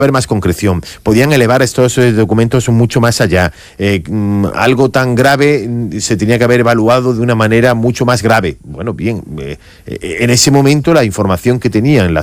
haber más concreción, podían elevar estos documentos mucho más allá. Algo tan grave se tenía que haber evaluado de una manera mucho más grave. Bueno, bien, en ese momento la información que tenían,